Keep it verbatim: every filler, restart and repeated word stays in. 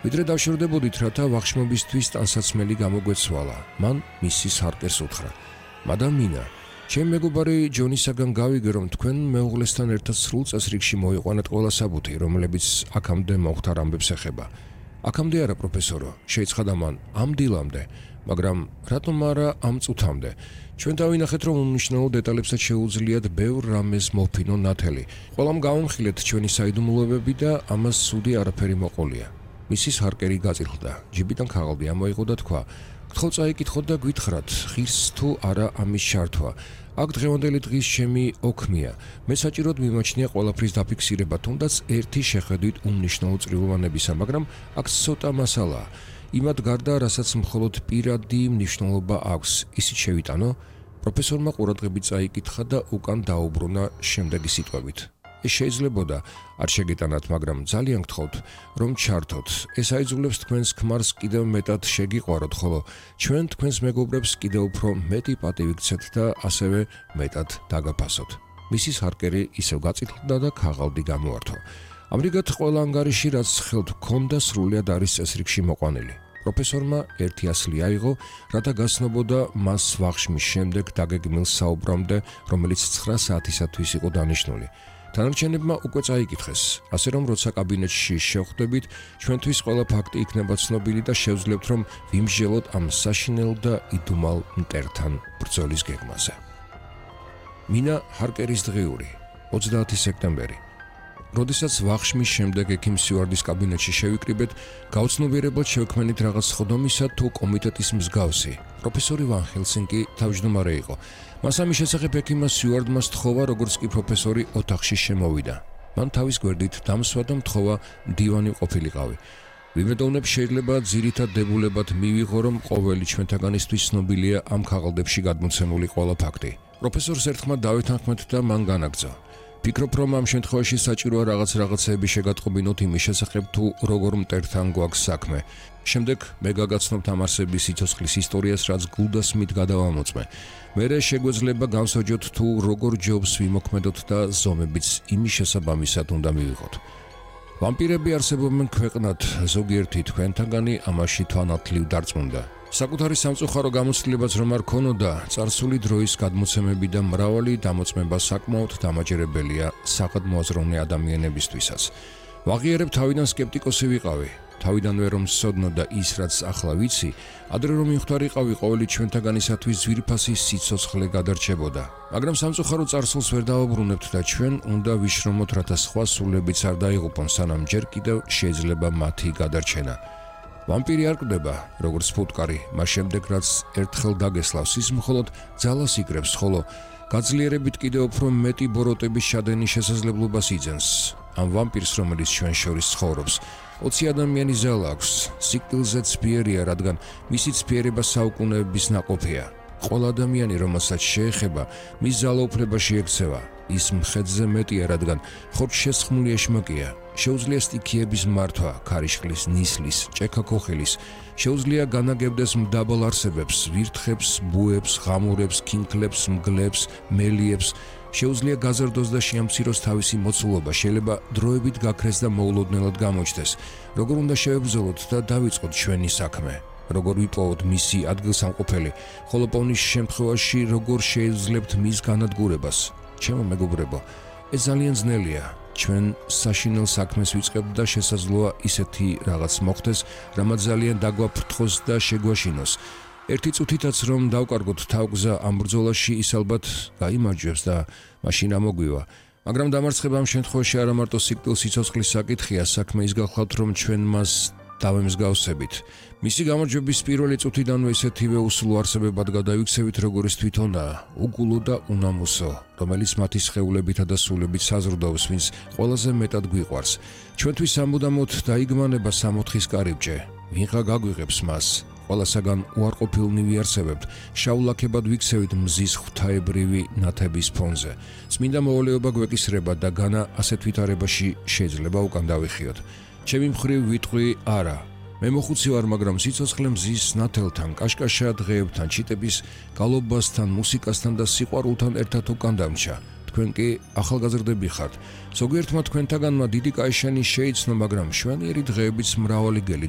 ვიდრე დავშორდებოდით, რათა ვახშმობისთვის ტანსაცმელი გამოგვეცვალა. მან მისის ჰარკერს უთხრა: მადამ მინა, ჩემ მეგობარი ჯონისაგან გავიგე, რომ თქვენ მეუღლესთან ერთად სრულ წესრიგში მოიყვანეთ ყველა საბუთი, რომლებიც აქამდე მოხდარ ამბებს ეხება. აქამდე არა, პროფესორო, შეიცხადა მან, ამ დილამდე, მაგრამ რატომ არა ამ წუთამდე? ჩვენ დავინახეთ, რომ უმნიშვნელო დეტალებსაც შეუძლიათ ბევრ რამეს მოფინო ნათელი. ყველამ გავამხილეთ ჩვენი საიდუმლოებები და ამას სუდი არაფერი მოყოლია. მისის ჰარკერი გაწილხდა, ჯიბიდან ქაღალდი ამოიღო და თქვა: გთხოვ წაიკითხოთ და გვითხრათ, ღირს თუ არა ამის ჩართვა. აქ დღევანდელი დღის ჩემი ოქმია. მე საჭიროდ მიმაჩნია ყველაფრის დაფიქსირება, თუნდაც ერთი შეხედვით უმნიშვნელო წრილოვანებისა, მაგრამ აქ ცოტა მასალაა. იმად გარდა, რასაც მხოლოდ პირადი მნიშვნელობა აქვს, ისიც შევიტანო? პროფესორმა ყურადღებით წაიკითხა და უკან დაუბრუნა შემდეგი სიტყვებით: ეს შეიძლებოდა, არ შეგიტანათ, მაგრამ ძალიან გთხოვთ, რომ ჩართოთ. ეს აიძულებს თქვენს ქმარს კიდევ მეტად შეგიყვაროთ, ხოლო ჩვენ თქვენს მეგობრებს კიდევ უფრო მეტი პატივი გცეთ და ასევე მეტად დაგაფასოთ. მისის ჰარკერი ისევ გაწილხდა და ქაღალდი გამოართვა. ამრიგად ყველა ანგარიში, რაც ხელთ ჰქონდა, სრულიად არის წესრიგში მოყვანილი. პროფესორმა ერთი ასლი აიღო, რათა გასნობოდა მას ვახშმის შემდეგ დაგეგმილ საუბრამდე, რომელიც ცხრა საათისათვის იყო დანიშნული. თანარჩენებმა უკვე წაიკითხეს, ასე რომ როცა კაბინეტში შევხვდებით, ჩვენთვის ყველა ფაქტი იქნება ცნობილი და შევძლებთ, რომ ვიმსჯელოთ ამ საშინელ და იდუმალ მტერთან ბრძოლის გეგმაზე. მინა ჰარკერის დღიური, ოცდაათი სექტემბერი. როდესაც ვახშმის შემდეგ ექიმ სტიუარტის კაბინეტში შევიკრიბეთ, გაუცნობიერებლად შევქმნით რაღაც სხდომისა თუ კომიტეტის მსგავსი. პროფესორი ვან ჰელსინი კი თავმჯდომარე იყო. მას ამის შესახებ ექიმმა სტიუარტმა სთხოვა, როგორც კი პროფესორი ოთახში შემოვიდა. მან თავის გვერდით დამსვა და მთხოვა მდივანი ყოფილიყავი. ვიმედოვნებ, შეიძლება ძირითად დებულებად მივიღო, რომ ყოველი ჩვენთაგანისთვის ცნობილია ამ ქაღალდებში გადმოცემული ყველა ფაქტი. პროფესორს ერთხმად დავეთანხმეთ და მან განაგრძო: ფიქრობ, რომ ამ შემთხვევაში საჭიროა რაღაც რაღაცეები შეგატყობინოთ იმის შესახებ, თუ როგორ მტერთან გვაქვს საქმე. შემდეგ მე გაგაცნობთ ამ არსების სიცოცხლის ისტორიას, რაც გულდასმით გადავამოწმე. მერე შეგვეძლება გავსაჯოთ, თუ როგორ ჯობს ვიმოქმედოთ და ზომებიც იმის შესაბამისად უნდა მივიღოთ. ვამპირები არსებობენ ქვეყნად, ზოგიერთი თქვენთაგანი ამაში თვალნათლივ დარწმუნდა. საკუთარი სამწუხარო გამოცდილებაც რომ არ ქონოდა, წარსული დროის გადმოცემები და მრავალი დამოწმება საკმაოდ დამაჯერებელია საყდმოაზროვნე ადამიანებისთვისაც. ვაღიარებ, თავიდან სკეპტიკოსი ვიყავი. თავიდანვე რომ სცოდნო და ის, რაც ახლა ვიცი, ადრე რომ მიხდარიყავი ყოველი ჩვენთაგანისათვის ძვირფასი სიცოცხლე გადარჩებოდა. მაგრამ სამწუხარო წარსულს ვერ დავაბრუნებთ და ჩვენ უნდა ვიშრომოთ, რათა სხვა სულებიც არ დაიღუპონ, სანამ ჯერ კიდევ შეიძლება მათი გადარჩენა. ვამპირი არ კვდება, როგორც ფუტკარი, მას შემდეგ, რაც ერთხელ დაგესლავს, ის მხოლოდ ძალას იკრებს, ხოლო გაძლიერებით კიდევ უფრო მეტი ბოროტების შადენის შესაძლებლობას იძენს. ამ ვამპირს, რომელიც ჩვენ შორის ცხოვრობს, ოცი ადამიანი ძალა აქვს, სიკვდილზეც ფიერია, რადგან მისი ფიერება საუკუნეების ნაყოფია. ყველა ადამიანი, რომელსაც შეეხება, მის ძალაუფლებაში ექცევა. ის მხედზე მეტია, რადგან ხორცშესხმული ეშმაკია. შეუძლია სტიქიების მართვა, ქარიშხლის, ნისლის, ჭექა-ქოხილის. შეუძლია განაგებდეს მდაბალ არსებებს, ვირთხებს, ბუებს, ღამურებს, ქინქლებს, მგლებს, მელიებს. შეუძლია გაზრდოს და შეამციროს თავისი მოცულობა, შეიძლება დროებით გაქრეს და მოულოდნელად გამოჩნდეს. როგორ უნდა შევებრძოლოთ და დავიწყოთ ჩვენი საქმე? როგორ ვიპოვოთ მისი ადგილსამყოფელი, ხოლო პოვნის შემთხვევაში როგორ შეეძლებთ მის განადგურებას? ჩემო მეგობრებო, ეს ძალიან ძნელია. ჩვენ საშინელ საქმეს ვიწყებთ და შესაძლოა ისეთი რაღაც მოხდეს, რამაც ძალიან დაგვაფრთხოს და შეგვაშინოს. ერთი წუთითაც რომ დავკარგოთ თავგზა ამ ბრძოლაში, ის ალბათ გაიმარჯვებს და მაშინ ამოგვივა. მაგრამ დამარცხება ამ შემთხვევაში არა მარტო სიკვდილ სიცოცხლის საკითხია, საქმე ის გახლავთ, რომ ჩვენ მას დავემსგავსებით. მისი გამარჯვების პირველი წუთიდანვე ისეთივე უსულო არსებებად გადავიქცევით, როგორიც თვითონაა, უგულო და უნამუსო, რომელიც მათი სხეულებითა და სულებით საზრდოობს, ვინც ყველაზე მეტად გვიყვარს. ჩვენთვის ამუდამოდ დაიგმანება სამოთხის კარიბჭე. ვინღა გაგვიღებს მას? ყველასაგან უარყოფილნი არსებებთ, შაულაქებად ვიქცევით მზის ღვთაებრივი ნათების ფონზე. წმინდა მოვალეობა გვეკისრება და განა ასეთ ვითარებაში შეიძლება უკან დავიხიოთ. ჩემი მხრივ ვიტყვი არა. მე მოხუცი ვარ, მაგრამ სიცოცხლე მზის ნათელთან, კაშკაშა დღეებთან, ჩიტების გალობასთან, მუსიკასთან და სიყვარულთან ერთად უკან დამჩა. თქვენ კი ახალგაზრდები ხართ. ზოგიერთმა თქვენთაგანმა დიდი კაიშანი შეიცნო, მაგრამ შვენიერი დღეებიც მრავალი გელი